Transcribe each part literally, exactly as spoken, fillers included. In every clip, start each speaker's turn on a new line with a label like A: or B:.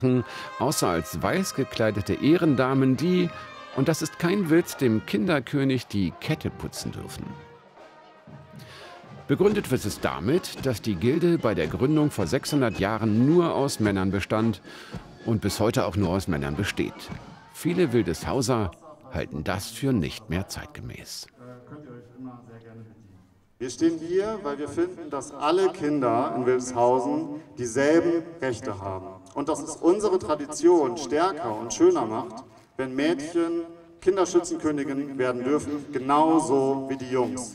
A: außer als weiß gekleidete Ehrendamen, die, und das ist kein Witz, dem Kinderkönig die Kette putzen dürfen. Begründet wird es damit, dass die Gilde bei der Gründung vor sechshundert Jahren nur aus Männern bestand und bis heute auch nur aus Männern besteht. Viele Wildeshauser halten das für nicht mehr zeitgemäß.
B: Wir stehen hier, weil wir finden, dass alle Kinder in Wildeshausen dieselben Rechte haben. Und dass es unsere Tradition stärker und schöner macht, wenn Mädchen Kinderschützenkönigin werden dürfen, genauso wie die Jungs.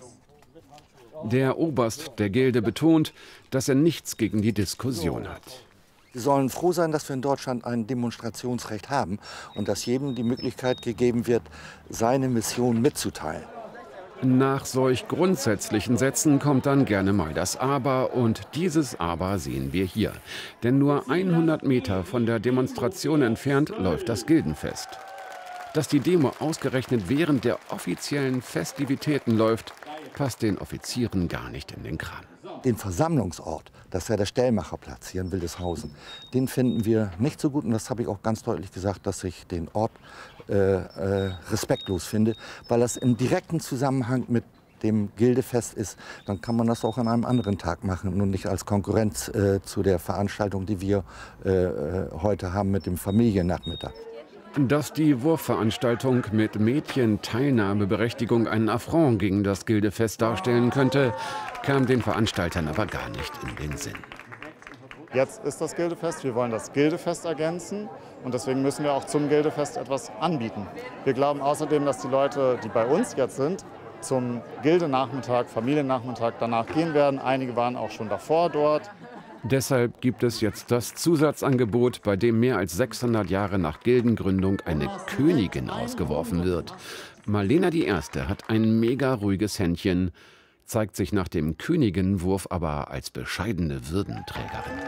A: Der Oberst der Gilde betont, dass er nichts gegen die Diskussion hat.
C: Wir sollen froh sein, dass wir in Deutschland ein Demonstrationsrecht haben und dass jedem die Möglichkeit gegeben wird, seine Mission mitzuteilen.
A: Nach solch grundsätzlichen Sätzen kommt dann gerne mal das Aber, und dieses Aber sehen wir hier. Denn nur hundert Meter von der Demonstration entfernt läuft das Gildenfest. Dass die Demo ausgerechnet während der offiziellen Festivitäten läuft, passt den Offizieren gar nicht in den Kram.
C: Den Versammlungsort, das ist ja der Stellmacherplatz hier in Wildeshausen, den finden wir nicht so gut. Und das habe ich auch ganz deutlich gesagt, dass ich den Ort äh, äh, respektlos finde, weil das im direkten Zusammenhang mit dem Gildefest ist. Dann kann man das auch an einem anderen Tag machen und nicht als Konkurrenz äh, zu der Veranstaltung, die wir äh, heute haben mit dem Familiennachmittag.
A: Dass die Wurfveranstaltung mit Mädchen-Teilnahmeberechtigung einen Affront gegen das Gildefest darstellen könnte, kam den Veranstaltern aber gar nicht in den Sinn.
B: Jetzt ist das Gildefest, wir wollen das Gildefest ergänzen und deswegen müssen wir auch zum Gildefest etwas anbieten. Wir glauben außerdem, dass die Leute, die bei uns jetzt sind, zum Gildenachmittag, Familiennachmittag danach gehen werden. Einige waren auch schon davor dort.
A: Deshalb gibt es jetzt das Zusatzangebot, bei dem mehr als sechshundert Jahre nach Gildengründung eine Königin ausgeworfen wird. Marlena die Erste hat ein mega ruhiges Händchen, zeigt sich nach dem Königinwurf aber als bescheidene Würdenträgerin.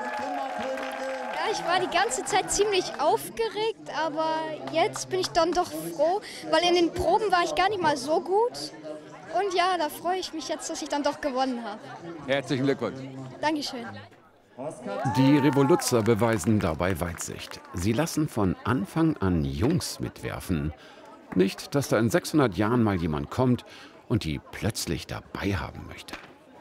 D: Ja, ich war die ganze Zeit ziemlich aufgeregt, aber jetzt bin ich dann doch froh, weil in den Proben war ich gar nicht mal so gut. Und ja, da freue ich mich jetzt, dass ich dann doch gewonnen habe.
E: Herzlichen Glückwunsch.
D: Dankeschön.
A: Die Revoluzzer beweisen dabei Weitsicht. Sie lassen von Anfang an Jungs mitwerfen. Nicht, dass da in sechshundert Jahren mal jemand kommt und die plötzlich dabei haben möchte.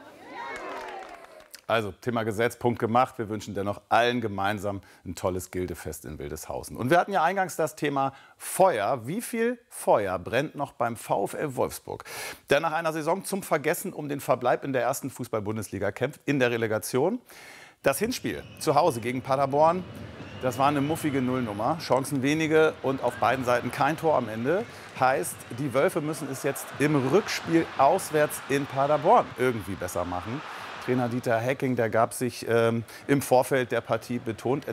F: Also, Thema Gesetz, Punkt gemacht. Wir wünschen dennoch allen gemeinsam ein tolles Gildefest in Wildeshausen. Und wir hatten ja eingangs das Thema Feuer. Wie viel Feuer brennt noch beim VfL Wolfsburg, der nach einer Saison zum Vergessen um den Verbleib in der ersten Fußball-Bundesliga kämpft, in der Relegation? Das Hinspiel zu Hause gegen Paderborn, das war eine muffige Nullnummer. Chancen wenige und auf beiden Seiten kein Tor am Ende. Heißt, die Wölfe müssen es jetzt im Rückspiel auswärts in Paderborn irgendwie besser machen. Trainer Dieter Hecking, der gab sich ähm, im Vorfeld der Partie betont.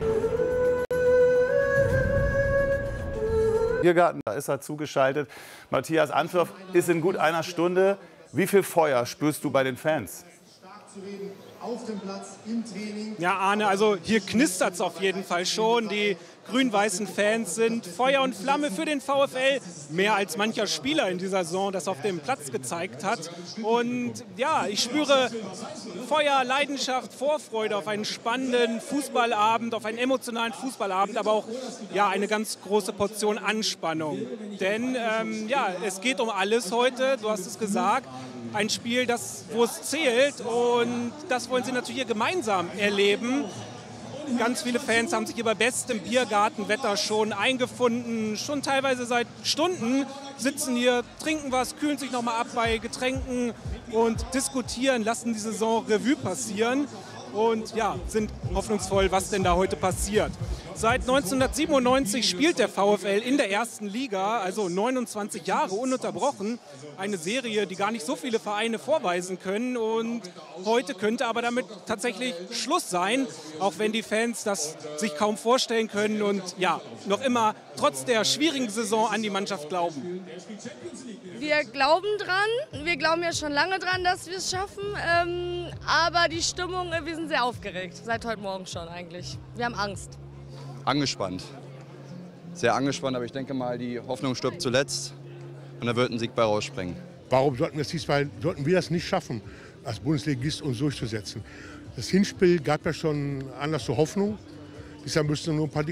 F: Biergarten, da ist er zugeschaltet. Matthias, Anpfiff ist in gut einer Stunde. Wie viel Feuer spürst du bei den Fans?
G: Auf dem Platz, im Training.
H: Ja, Arne, also hier knistert es auf jeden Fall schon. Die grün-weißen Fans sind Feuer und Flamme für den VfL. Mehr als mancher Spieler in dieser Saison das auf dem Platz gezeigt hat. Und ja, ich spüre Feuer, Leidenschaft, Vorfreude auf einen spannenden Fußballabend, auf einen emotionalen Fußballabend, aber auch ja, eine ganz große Portion Anspannung. Denn ähm, ja, es geht um alles heute, du hast es gesagt. Ein Spiel, das, wo es zählt, und das wollen sie natürlich hier gemeinsam erleben. Ganz viele Fans haben sich hier bei bestem Biergartenwetter schon eingefunden, schon teilweise seit Stunden sitzen hier, trinken was, kühlen sich noch mal ab bei Getränken und diskutieren, lassen die Saison Revue passieren und ja, sind hoffnungsvoll, was denn da heute passiert. Seit neunzehnhundertsiebenundneunzig spielt der VfL in der ersten Liga, also neunundzwanzig Jahre ununterbrochen. Eine Serie, die gar nicht so viele Vereine vorweisen können. Und heute könnte aber damit tatsächlich Schluss sein, auch wenn die Fans das sich kaum vorstellen können und ja, noch immer trotz der schwierigen Saison an die Mannschaft glauben.
I: Wir glauben dran, wir glauben ja schon lange dran, dass wir es schaffen. Ähm, aber die Stimmung, wir sind sehr aufgeregt, seit heute Morgen schon eigentlich. Wir haben Angst.
E: Angespannt. Sehr angespannt, aber ich denke mal, die Hoffnung stirbt zuletzt und da wird ein Sieg bei rausspringen.
G: Warum sollten wir, diesmal, sollten wir das nicht schaffen, als Bundesligist uns durchzusetzen? Das Hinspiel gab ja schon Anlass zur Hoffnung. Bisher müssen nur ein paar